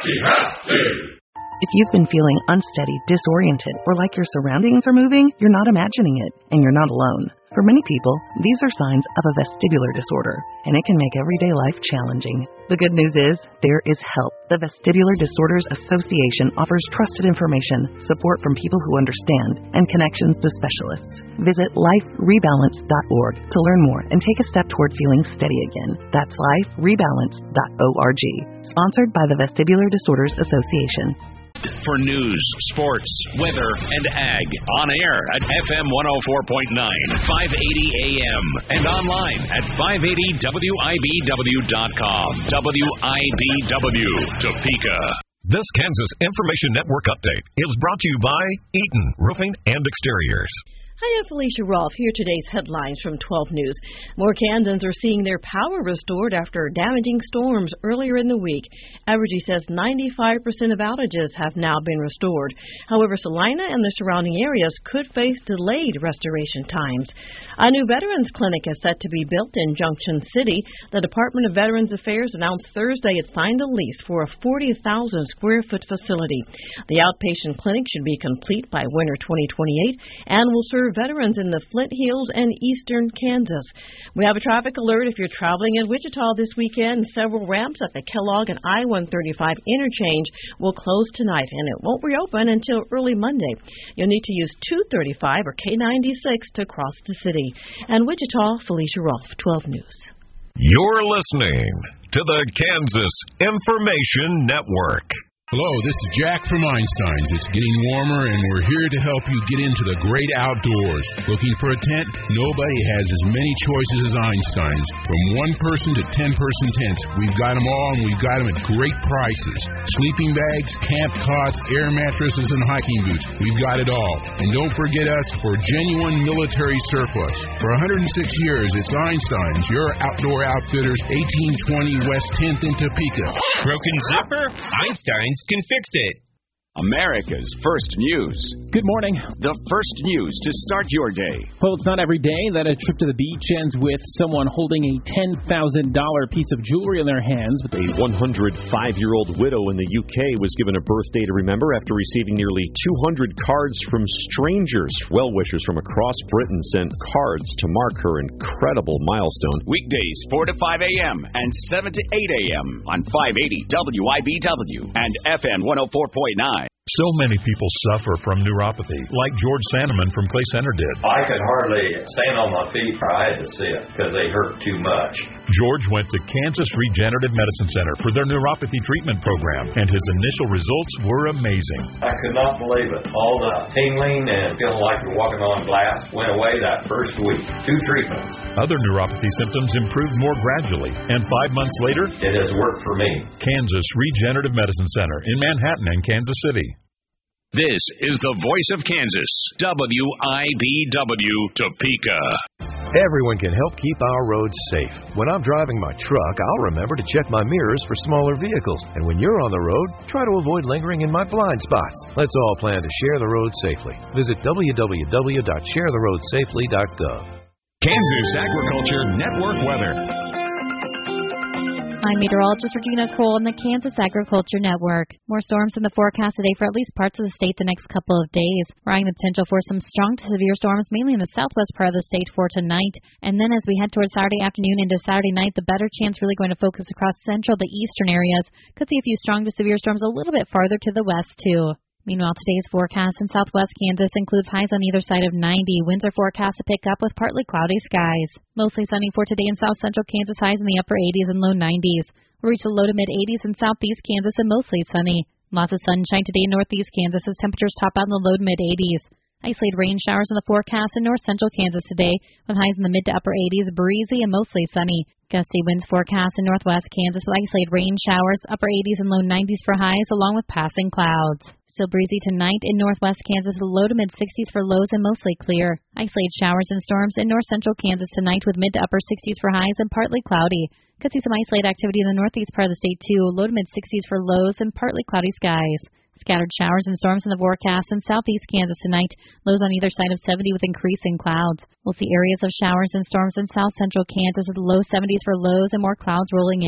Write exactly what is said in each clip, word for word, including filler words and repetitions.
Happy, happy! If you've been feeling unsteady, disoriented, or like your surroundings are moving, you're not imagining it, and you're not alone. For many people, these are signs of a vestibular disorder, and it can make everyday life challenging. The good news is, there is help. The Vestibular Disorders Association offers trusted information, support from people who understand, and connections to specialists. Visit life rebalance dot org to learn more and take a step toward feeling steady again. That's life rebalance dot org. Sponsored by the Vestibular Disorders Association. For news, sports, weather, and ag. On air at F M one oh four point nine, five eighty A M. And online at five eighty W I B W dot com. W I B W, Topeka. This Kansas Information Network update is brought to you by Eaton Roofing and Exteriors. Hi, I'm Felicia Rolfe. Here are today's headlines from twelve News. More Kansans are seeing their power restored after damaging storms earlier in the week. Evergy says ninety-five percent of outages have now been restored. However, Salina and the surrounding areas could face delayed restoration times. A new Veterans Clinic is set to be built in Junction City. The Department of Veterans Affairs announced Thursday it signed a lease for a forty thousand square foot facility. The outpatient clinic should be complete by winter twenty twenty-eight and will serve veterans in the Flint Hills and eastern Kansas. We have a traffic alert if you're traveling in Wichita this weekend. Several ramps at the Kellogg and I one thirty-five interchange will close tonight, and it won't reopen until early Monday. You'll need to use two thirty-five or K ninety-six to cross the city. And Wichita, Felicia Rolfe, twelve News. You're listening to the Kansas Information Network. Hello, this is Jack from Einstein's. It's getting warmer, and we're here to help you get into the great outdoors. Looking for a tent? Nobody has as many choices as Einstein's. From one-person to ten-person tents, we've got them all, and we've got them at great prices. Sleeping bags, camp cots, air mattresses, and hiking boots. We've got it all. And don't forget us for genuine military surplus. For one hundred six years, it's Einstein's, your outdoor outfitters, eighteen twenty West tenth in Topeka. Broken zipper? Einstein's can fix it. America's First News. Good morning. The first news to start your day. Well, it's not every day that a trip to the beach ends with someone holding a ten thousand dollars piece of jewelry in their hands. A one hundred five-year-old widow in the U K was given a birthday to remember after receiving nearly two hundred cards from strangers. Well-wishers from across Britain sent cards to mark her incredible milestone. Weekdays four to five a.m. and seven to eight a.m. on five eighty W I B W and F M one oh four point nine. So many people suffer from neuropathy, like George Sandeman from Clay Center did. I could hardly stand on my feet. I had to sit because they hurt too much. George went to Kansas Regenerative Medicine Center for their neuropathy treatment program, and his initial results were amazing. I could not believe it. All the tingling and feeling like you're walking on glass went away that first week. Two treatments. Other neuropathy symptoms improved more gradually, and five months later, it has worked for me. Kansas Regenerative Medicine Center in Manhattan and Kansas City. This is the voice of Kansas, W I B W, Topeka. Everyone can help keep our roads safe. When I'm driving my truck, I'll remember to check my mirrors for smaller vehicles. And when you're on the road, try to avoid lingering in my blind spots. Let's all plan to share the road safely. Visit w w w dot share the road safely dot gov. Kansas Agriculture Network weather. I'm meteorologist Regina Kroll in the Kansas Agriculture Network. More storms in the forecast today for at least parts of the state the next couple of days. We're eyeing the potential for some strong to severe storms, mainly in the southwest part of the state for tonight. And then as we head towards Saturday afternoon into Saturday night, the better chance really going to focus across central to eastern areas. Could see a few strong to severe storms a little bit farther to the west, too. Meanwhile, today's forecast in southwest Kansas includes highs on either side of ninety. Winds are forecast to pick up with partly cloudy skies. Mostly sunny for today in south central Kansas, highs in the upper eighties and low nineties. We'll reach the low to mid eighties in southeast Kansas and mostly sunny. Lots of sunshine today in northeast Kansas as temperatures top out in the low to mid eighties. Isolated rain showers in the forecast in north central Kansas today with highs in the mid to upper eighties, breezy and mostly sunny. Gusty winds forecast in northwest Kansas with isolated rain showers, upper eighties and low nineties for highs along with passing clouds. Still breezy tonight in northwest Kansas with low to mid sixties for lows and mostly clear. Isolated showers and storms in north central Kansas tonight with mid to upper sixties for highs and partly cloudy. Could see some isolated activity in the northeast part of the state too. Low to mid sixties for lows and partly cloudy skies. Scattered showers and storms in the forecast in southeast Kansas tonight. Lows on either side of seventy with increasing clouds. We'll see areas of showers and storms in south central Kansas with low seventies for lows and more clouds rolling in.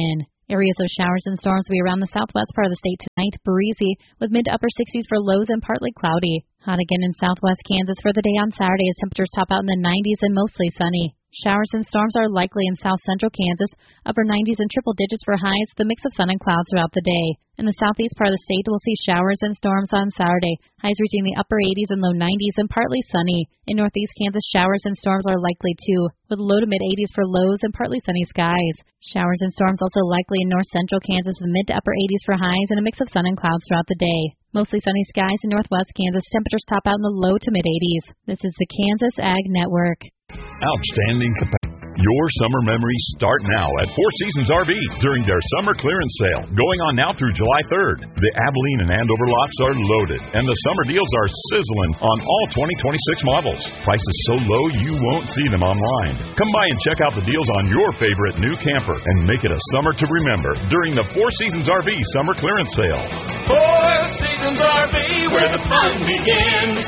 Areas of showers and storms will be around the southwest part of the state tonight, breezy, with mid to upper sixties for lows and partly cloudy. Hot again in southwest Kansas for the day on Saturday as temperatures top out in the nineties and mostly sunny. Showers and storms are likely in south central Kansas, upper nineties and triple digits for highs, the mix of sun and clouds throughout the day. In the southeast part of the state, we'll see showers and storms on Saturday, highs reaching the upper eighties and low nineties and partly sunny. In northeast Kansas, showers and storms are likely too, with low to mid eighties for lows and partly sunny skies. Showers and storms also likely in north central Kansas with mid to upper eighties for highs and a mix of sun and clouds throughout the day. Mostly sunny skies in northwest Kansas, temperatures top out in the low to mid eighties. This is the Kansas Ag Network. Outstanding capacity. Your summer memories start now at Four Seasons R V during their summer clearance sale, going on now through July third. The Abilene and Andover lots are loaded, and the summer deals are sizzling on all twenty twenty-six models. Prices so low you won't see them online. Come by and check out the deals on your favorite new camper and make it a summer to remember during the Four Seasons R V summer clearance sale. Four Seasons R V, where the fun begins.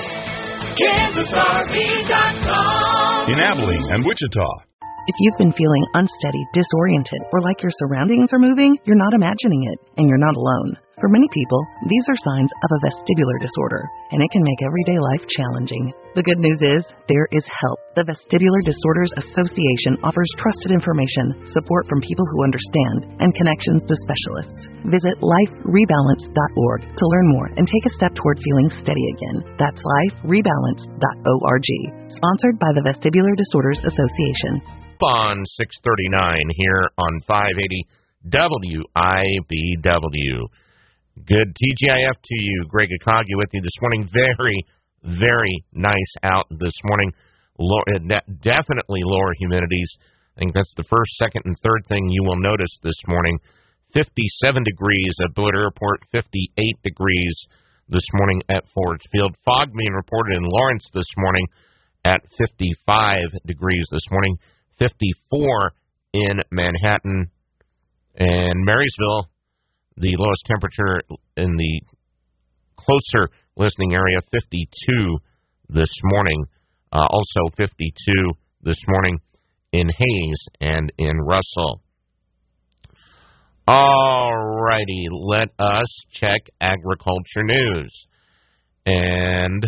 Kansas R V dot com. In Abilene and Wichita. If you've been feeling unsteady, disoriented, or like your surroundings are moving, you're not imagining it, and you're not alone. For many people, these are signs of a vestibular disorder, and it can make everyday life challenging. The good news is, there is help. The Vestibular Disorders Association offers trusted information, support from people who understand, and connections to specialists. Visit life rebalance dot org to learn more and take a step toward feeling steady again. That's life rebalance dot org. Sponsored by the Vestibular Disorders Association. On six thirty-nine here on five eighty W I B W. Good T G I F to you. Greg Akagi with you this morning. Very, very nice out this morning. Low, definitely lower humidities. I think that's the first, second, and third thing you will notice this morning. fifty-seven degrees at Blewett Airport, fifty-eight degrees this morning at Fords Field. Fog being reported in Lawrence this morning at fifty-five degrees this morning. fifty-four in Manhattan and Marysville. The lowest temperature in the closer listening area, fifty-two this morning. Uh, also fifty-two this morning in Hayes and in Russell. All righty, let us check agriculture news. And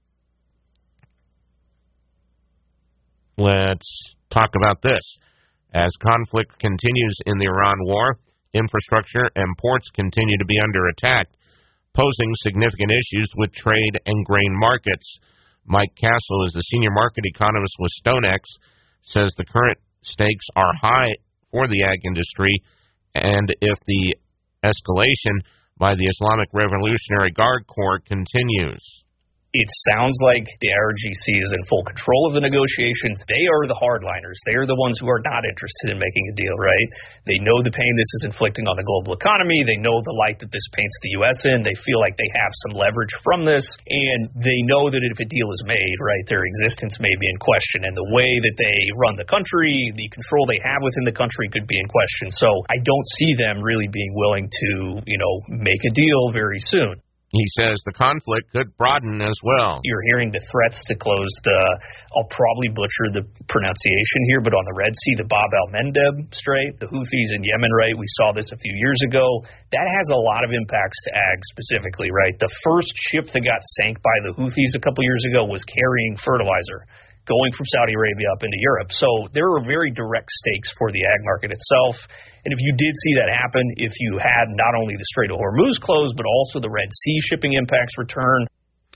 let's talk about this. As conflict continues in the Iran war, infrastructure and ports continue to be under attack, posing significant issues with trade and grain markets. Mike Castle is the senior market economist with StoneX, says the current stakes are high for the ag industry, and if the escalation by the Islamic Revolutionary Guard Corps continues. It sounds like the I R G C is in full control of the negotiations. They are the hardliners. They are the ones who are not interested in making a deal, right? They know the pain this is inflicting on the global economy. They know the light that this paints the U S in. They feel like they have some leverage from this, and they know that if a deal is made, right, their existence may be in question, and the way that they run the country, the control they have within the country could be in question. So I don't see them really being willing to, you know, make a deal very soon. He says the conflict could broaden as well. You're hearing the threats to close the, I'll probably butcher the pronunciation here, but on the Red Sea, the Bab al-Mandeb Strait, the Houthis in Yemen, right? We saw this a few years ago. That has a lot of impacts to ag specifically, right? The first ship that got sank by the Houthis a couple years ago was carrying fertilizer, going from Saudi Arabia up into Europe. So there are very direct stakes for the ag market itself. And if you did see that happen, if you had not only the Strait of Hormuz closed, but also the Red Sea shipping impacts return,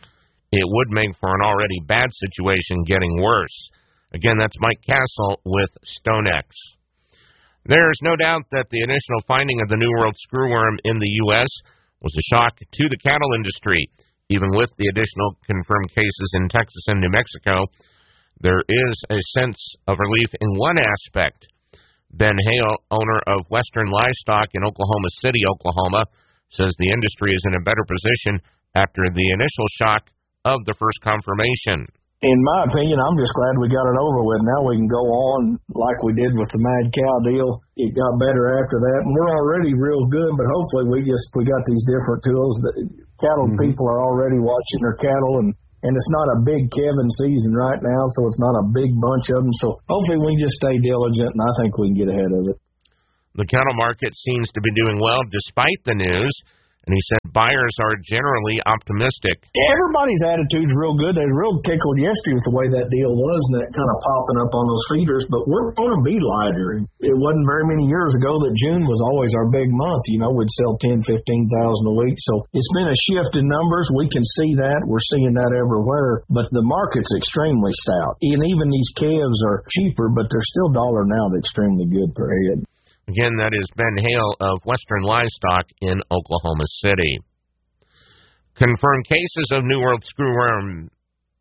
it would make for an already bad situation getting worse. Again, that's Mike Castle with StoneX. There's no doubt that the initial finding of the New World screwworm in the U S was a shock to the cattle industry. Even with the additional confirmed cases in Texas and New Mexico, there is a sense of relief in one aspect. Ben Hale, owner of Western Livestock in Oklahoma City, Oklahoma, says the industry is in a better position after the initial shock of the first confirmation. In my opinion, I'm just glad we got it over with. Now we can go on like we did with the mad cow deal. It got better after that, and we're already real good, but hopefully we just we got these different tools that cattle mm-hmm. people are already watching their cattle, and And it's not a big calving season right now, so it's not a big bunch of them. So hopefully we can just stay diligent, and I think we can get ahead of it. The cattle market seems to be doing well despite the news, and he said buyers are generally optimistic. Everybody's attitude's real good. They were real tickled yesterday with the way that deal was and that kind of popping up on those feeders, but we're going to be lighter. It wasn't very many years ago that June was always our big month. You know, we'd sell ten, fifteen thousand a week, so it's been a shift in numbers. We can see that. We're seeing that everywhere, but the market's extremely stout. And even these calves are cheaper, but they're still dollar now. They're extremely good per head. Again, that is Ben Hale of Western Livestock in Oklahoma City. Confirmed cases of New World screwworm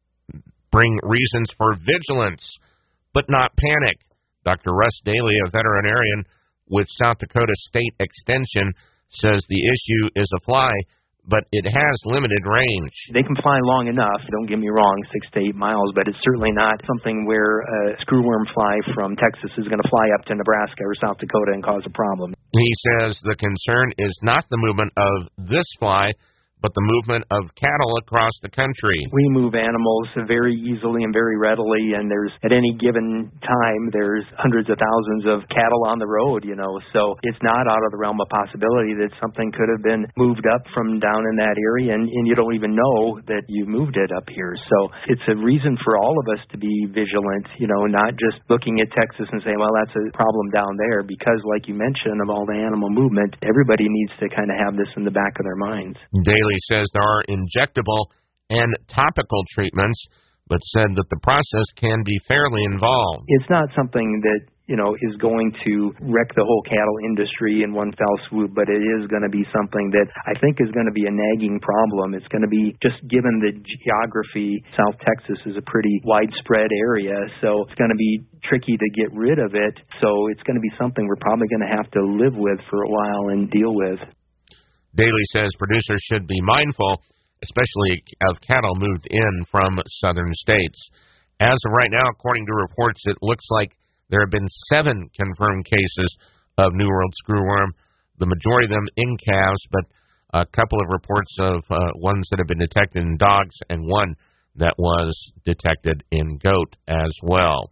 bring reasons for vigilance, but not panic. Doctor Russ Daly, a veterinarian with South Dakota State Extension, says the issue is a fly, but it has limited range. They can fly long enough, don't get me wrong, six to eight miles, but it's certainly not something where a screwworm fly from Texas is going to fly up to Nebraska or South Dakota and cause a problem. He says the concern is not the movement of this fly, but the movement of cattle across the country. We move animals very easily and very readily, and there's, at any given time, there's hundreds of thousands of cattle on the road, you know, so it's not out of the realm of possibility that something could have been moved up from down in that area, and, and you don't even know that you moved it up here. So it's a reason for all of us to be vigilant, you know, not just looking at Texas and saying, well, that's a problem down there, because like you mentioned, of all the animal movement, everybody needs to kind of have this in the back of their minds. Daily says there are injectable and topical treatments, but said that the process can be fairly involved. It's not something that, you know, is going to wreck the whole cattle industry in one fell swoop, but it is going to be something that I think is going to be a nagging problem. It's going to be, just given the geography, South Texas is a pretty widespread area, so it's going to be tricky to get rid of it. So it's going to be something we're probably going to have to live with for a while and deal with. Daly says producers should be mindful, especially of cattle moved in from southern states. As of right now, according to reports, it looks like there have been seven confirmed cases of New World screwworm, the majority of them in calves, but a couple of reports of uh, ones that have been detected in dogs and one that was detected in goat as well.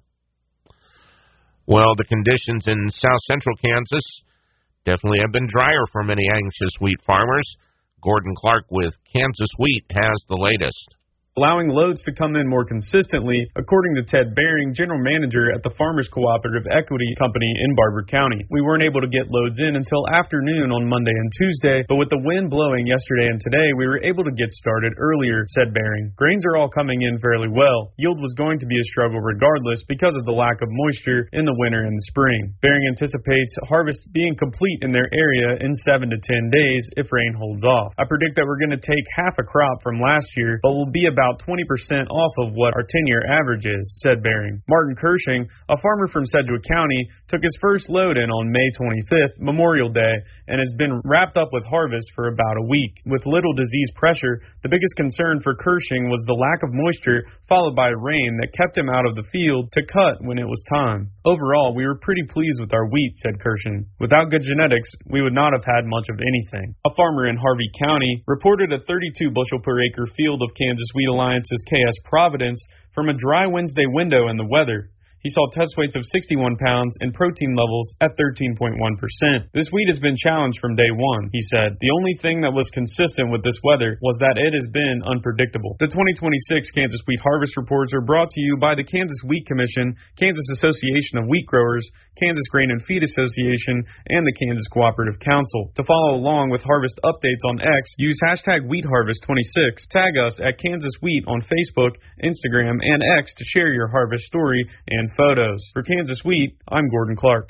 Well, the conditions in south central Kansas definitely have been drier for many anxious wheat farmers. Gordon Clark with Kansas Wheat has the latest. allowing loads to come in more consistently, according to Ted Bering, general manager at the Farmers Cooperative Equity Company in Barber County. We weren't able to get loads in until afternoon on Monday and Tuesday, but with the wind blowing yesterday and today, we were able to get started earlier, said Bering. Grains are all coming in fairly well. Yield was going to be a struggle regardless because of the lack of moisture in the winter and the spring. Bering anticipates harvest being complete in their area in seven to ten days if rain holds off. I predict that we're going to take half a crop from last year, but we'll be about twenty percent off of what our ten-year average is, said Bering. Martin Kershing, a farmer from Sedgwick County, took his first load in on May twenty-fifth, Memorial Day, and has been wrapped up with harvest for about a week. With little disease pressure, the biggest concern for Kershing was the lack of moisture followed by rain that kept him out of the field to cut when it was time. Overall, we were pretty pleased with our wheat, said Kershing. Without good genetics, we would not have had much of anything. A farmer in Harvey County reported a thirty-two bushel per acre field of Kansas Wheat Alliance's K S Providence from a dry Wednesday window in the weather. He saw test weights of sixty-one pounds and protein levels at thirteen point one percent. This wheat has been challenged from day one, he said. The only thing that was consistent with this weather was that it has been unpredictable. The twenty twenty-six Kansas Wheat Harvest Reports are brought to you by the Kansas Wheat Commission, Kansas Association of Wheat Growers, Kansas Grain and Feed Association, and the Kansas Cooperative Council. To follow along with harvest updates on X, use hashtag Wheat Harvest twenty-six. Tag us at Kansas Wheat on Facebook, Instagram, and X to share your harvest story and photos. For Kansas Wheat, I'm Gordon Clark.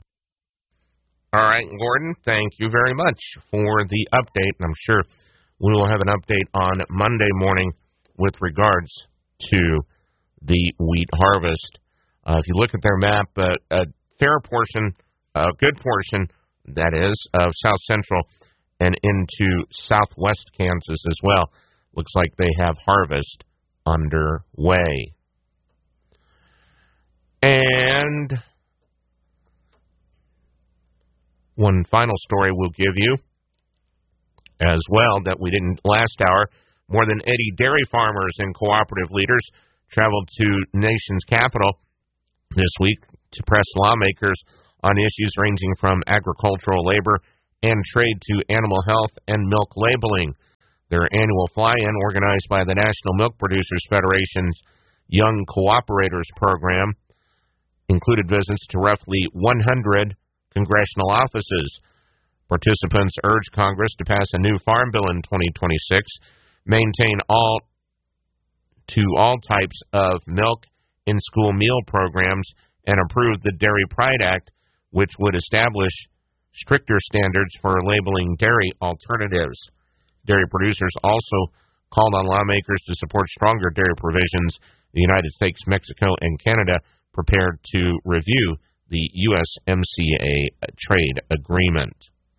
All right, Gordon, thank you very much for the update. And I'm sure we will have an update on Monday morning with regards to the wheat harvest. Uh, if you look at their map, uh, a fair portion, a good portion, that is, of South Central and into southwest Kansas as well. Looks like they have harvest underway. And one final story we'll give you as well that we didn't last hour. More than eighty dairy farmers and cooperative leaders traveled to nation's capital this week to press lawmakers on issues ranging from agricultural labor and trade to animal health and milk labeling. Their annual fly-in, organized by the National Milk Producers Federation's Young Cooperators Program, included visits to roughly one hundred congressional offices. Participants urged Congress to pass a new farm bill in twenty twenty-six, maintain all to all types of milk in school meal programs, and approve the Dairy Pride Act, which would establish stricter standards for labeling dairy alternatives. Dairy producers also called on lawmakers to support stronger dairy provisions. The United States, Mexico, and Canada prepared to review the U S M C A trade agreement.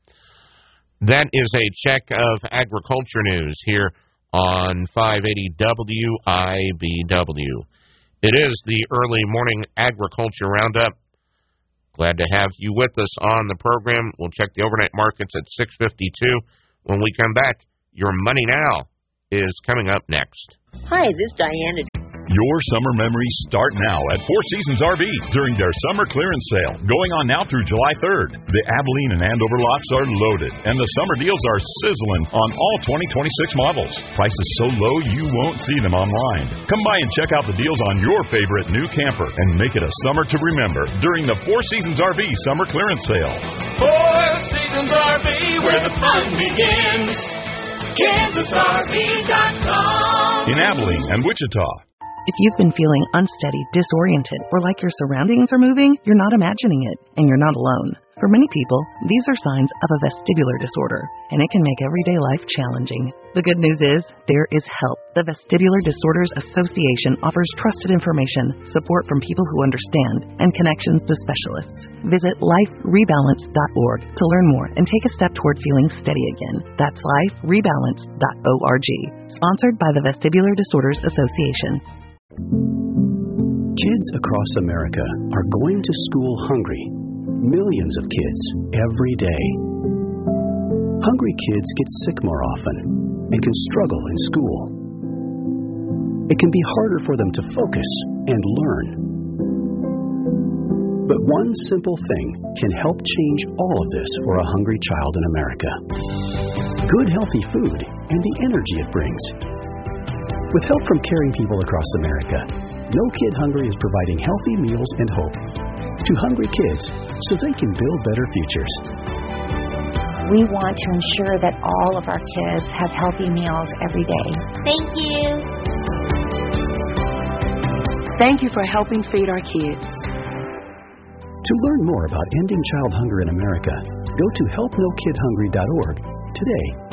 That is a check of agriculture news here on five eighty W I B W. It is the early morning agriculture roundup. Glad to have you with us on the program. We'll check the overnight markets at six fifty-two. When we come back, Your Money Now is coming up next. Hi, this is Diana. Your summer memories start now at Four Seasons R V during their summer clearance sale, going on now through July third. The Abilene and Andover lots are loaded, and the summer deals are sizzling on all twenty twenty-six models. Prices so low you won't see them online. Come by and check out the deals on your favorite new camper and make it a summer to remember during the Four Seasons R V summer clearance sale. Four Seasons R V, where the fun begins. Kansas R V dot com. In Abilene and Wichita. If you've been feeling unsteady, disoriented, or like your surroundings are moving, you're not imagining it, and you're not alone. For many people, these are signs of a vestibular disorder, and it can make everyday life challenging. The good news is, there is help. The Vestibular Disorders Association offers trusted information, support from people who understand, and connections to specialists. Visit life rebalance dot org to learn more and take a step toward feeling steady again. That's life rebalance dot org. Sponsored by the Vestibular Disorders Association. Kids across America are going to school hungry. Millions of kids every day. Hungry kids get sick more often and can struggle in school. It can be harder for them to focus and learn. But one simple thing can help change all of this for a hungry child in America. Good, healthy food and the energy it brings. With help from caring people across America, No Kid Hungry is providing healthy meals and hope to hungry kids so they can build better futures. We want to ensure that all of our kids have healthy meals every day. Thank you. Thank you for helping feed our kids. To learn more about ending child hunger in America, go to help no kid hungry dot org today.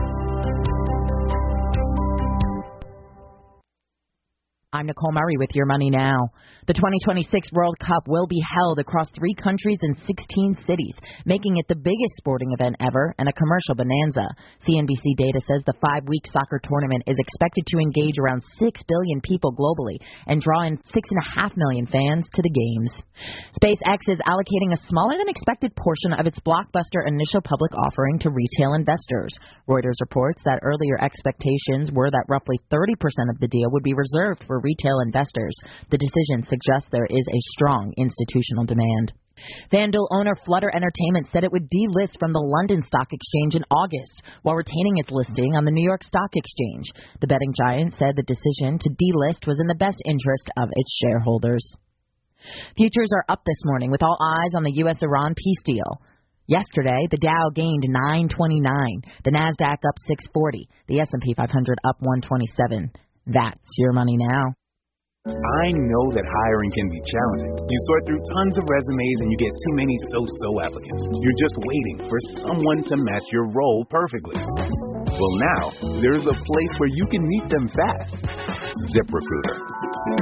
I'm Nicole Murray with Your Money Now. The twenty twenty-six World Cup will be held across three countries and sixteen cities, making it the biggest sporting event ever and a commercial bonanza. C N B C data says the five-week soccer tournament is expected to engage around six billion people globally and draw in six point five million fans to the games. SpaceX is allocating a smaller than expected portion of its blockbuster initial public offering to retail investors. Reuters reports that earlier expectations were that roughly thirty percent of the deal would be reserved for retail investors. The decision suggests there is a strong institutional demand. FanDuel owner Flutter Entertainment said it would delist from the London Stock Exchange in August while retaining its listing on the New York Stock Exchange. The betting giant said the decision to delist was in the best interest of its shareholders. Futures are up this morning with all eyes on the U S Iran peace deal. Yesterday, the Dow gained nine twenty-nine, the Nasdaq up six forty, the S and P five hundred up one twenty-seven. That's Your Money Now. I know that hiring can be challenging. You sort through tons of resumes and you get too many so-so applicants. You're just waiting for someone to match your role perfectly. Well, now, there's a place where you can meet them fast. ZipRecruiter.